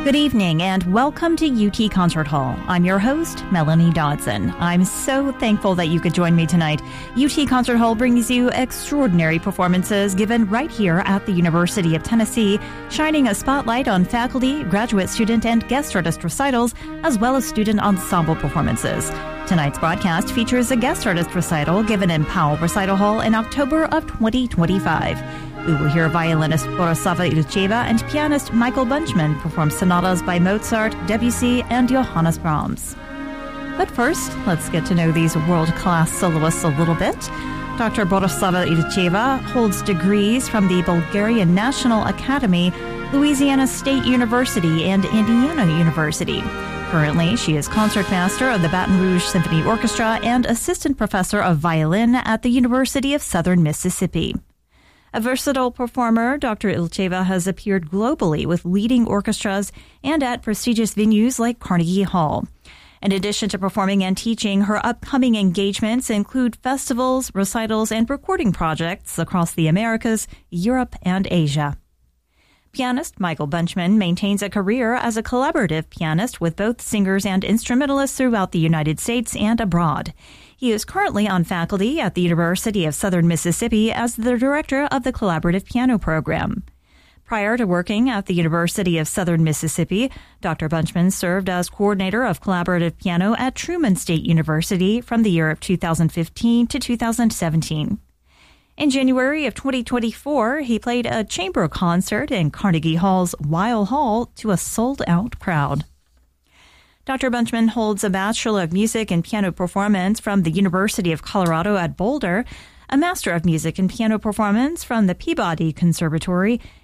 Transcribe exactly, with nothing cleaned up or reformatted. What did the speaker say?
Good evening and welcome to U T Concert Hall. I'm your host, Melanie Dodson. I'm so thankful that you could join me tonight. U T Concert Hall brings you extraordinary performances given right here at the University of Tennessee, shining a spotlight on faculty, graduate student, and guest artist recitals, as well as student ensemble performances. Tonight's broadcast features a guest artist recital given in Powell Recital Hall in October of twenty twenty-five. We will hear violinist Borislava Ilcheva and pianist Michael Bunchman perform sonatas by Mozart, Debussy, and Johannes Brahms. But first, let's get to know these world-class soloists a little bit. Doctor Borislava Ilcheva holds degrees from the Bulgarian National Academy, Louisiana State University, and Indiana University. Currently, she is concertmaster of the Baton Rouge Symphony Orchestra and assistant professor of violin at the University of Southern Mississippi. A versatile performer, Doctor Ilcheva has appeared globally with leading orchestras and at prestigious venues like Carnegie Hall. In addition to performing and teaching, her upcoming engagements include festivals, recitals, and recording projects across the Americas, Europe, and Asia. Pianist Michael Bunchman maintains a career as a collaborative pianist with both singers and instrumentalists throughout the United States and abroad. He is currently on faculty at the University of Southern Mississippi as the director of the Collaborative Piano Program. Prior to working at the University of Southern Mississippi, Doctor Bunchman served as coordinator of collaborative piano at Truman State University from the year of two thousand fifteen to two thousand seventeen. In January of twenty twenty-four, he played a chamber concert in Carnegie Hall's Weill Hall to a sold-out crowd. Doctor Bunchman holds a Bachelor of Music in Piano Performance from the University of Colorado at Boulder, a Master of Music in Piano Performance from the Peabody Conservatory,